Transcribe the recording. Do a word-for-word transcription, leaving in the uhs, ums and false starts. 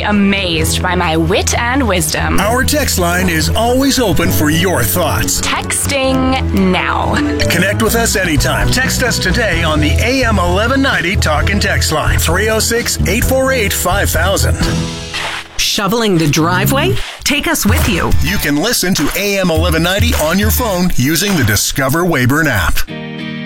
amazed by my wit and wisdom. Our text line is always open for your thoughts. Texting now. Connect with us anytime. Text us today on the A M eleven ninety Talk and Text line, three oh six, eight four eight, five thousand. Shoveling the driveway? Take us with you. You can listen to A M eleven ninety on your phone using the Discover Weyburn app.